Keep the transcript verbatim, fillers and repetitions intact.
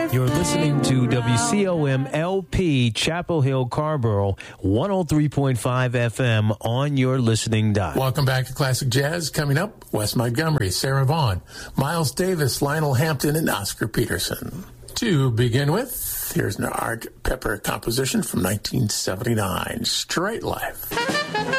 You're listening to W C O M L P Chapel Hill, Carrboro, one oh three point five F M on your listening dial. Welcome back to Classic Jazz. Coming up, Wes Montgomery, Sarah Vaughan, Miles Davis, Lionel Hampton, and Oscar Peterson. To begin with, here's an Art Pepper composition from nineteen seventy-nine, Straight Life.